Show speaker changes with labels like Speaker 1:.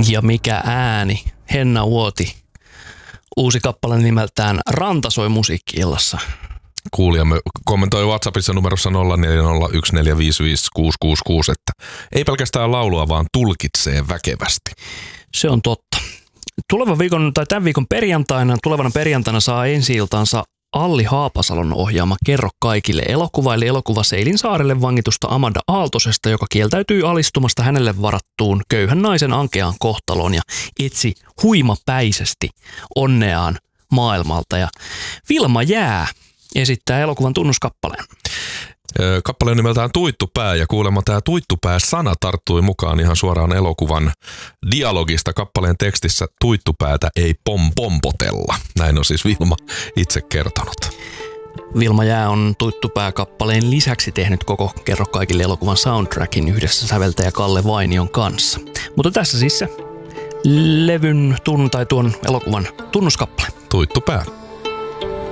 Speaker 1: Ja mikä ääni, Henna Uoti. Uusi kappale nimeltään Ranta soi musiikki-illassa.
Speaker 2: Kuulijamme kommentoi WhatsAppissa numerossa 0401455666, että ei pelkästään laulua, vaan tulkitsee väkevästi.
Speaker 1: Se on totta. Tämän viikon tulevana perjantaina saa ensi-iltansa Alli Haapasalon ohjaama Kerro kaikille elokuva, eli elokuva Seilinsaarelle vangitusta Amanda Aaltosesta, joka kieltäytyy alistumasta hänelle varattuun köyhän naisen ankeaan kohtaloon ja etsi huimapäisesti onneaan maailmalta. Ja Vilma Jää esittää elokuvan tunnuskappaleen.
Speaker 2: Kappale on nimeltään Tuittupää, ja kuulemma tämä Tuittupää-sana tarttui mukaan ihan suoraan elokuvan dialogista. Kappaleen tekstissä tuittupäätä ei pompotella. Näin on siis Vilma itse kertonut.
Speaker 1: Vilma Jää on Tuittupää-kappaleen lisäksi tehnyt koko Kerro kaikille elokuvan soundtrackin yhdessä säveltäjä Kalle Vainion kanssa. Mutta tässä siis se tuon elokuvan tunnuskappale.
Speaker 2: Tuittupää.